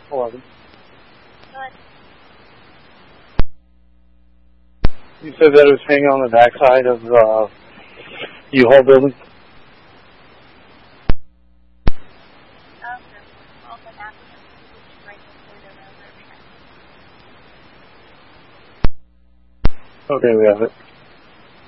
11. Good. You said that it was hanging on the backside of the U-Haul building? Okay, we have it.